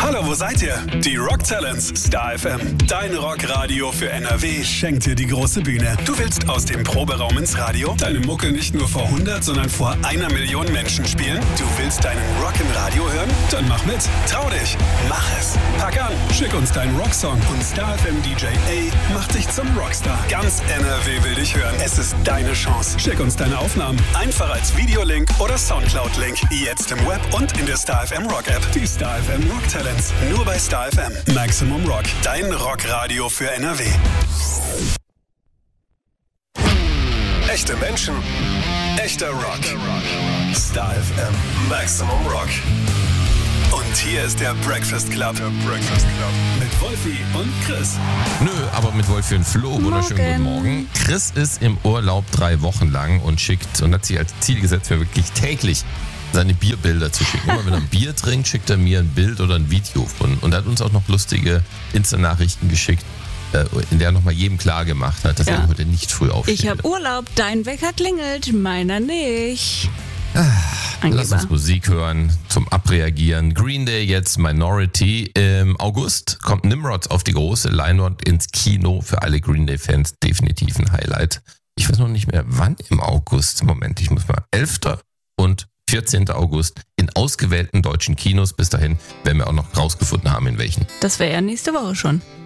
Hallo, wo seid ihr? Die Rock Talents, Star FM, dein Rockradio für NRW, schenkt dir die große Bühne. Du willst aus dem Proberaum ins Radio deine Mucke nicht nur vor 100, sondern vor 1 Million Menschen spielen? Du willst deinen Rock im Radio hören? Dann mach mit. Trau dich. Mach es. Pack an. Schick uns deinen Rocksong und Star FM DJ A macht dich zum Rockstar. Ganz NRW will dich hören. Es ist deine Chance. Schick uns deine Aufnahmen. Einfach als Videolink oder Soundcloud-Link. Jetzt im Web und in der Star FM Rock App. Die Star FM Rock Talents. Nur bei Star FM. Maximum Rock. Dein Rockradio für NRW. Echte Menschen. Echter Rock. Star FM. Maximum Rock. Und hier ist der Breakfast Club. Mit Wolfi und Chris. Nö, aber mit Wolfi und Flo. Wunderschönen guten Morgen. Chris ist im Urlaub 3 Wochen lang und hat sich als Ziel gesetzt, mir wirklich täglich seine Bierbilder zu schicken. Immer wenn er ein Bier trinkt, schickt er mir ein Bild oder ein Video von. Und er hat uns auch noch lustige Insta-Nachrichten geschickt, in der er nochmal jedem klar gemacht hat, dass er heute nicht früh aufsteht. Ich habe Urlaub, dein Wecker klingelt, meiner nicht. Lass uns Musik hören zum Abreagieren. Green Day jetzt, Minority. Im August kommt Nimrod auf die große Leinwand ins Kino. Für alle Green Day-Fans definitiv ein Highlight. Ich weiß noch nicht mehr, wann im August. Moment, ich muss mal. 11. und 14. August in ausgewählten deutschen Kinos. Bis dahin werden wir auch noch rausgefunden haben, in welchen. Das wäre ja nächste Woche schon.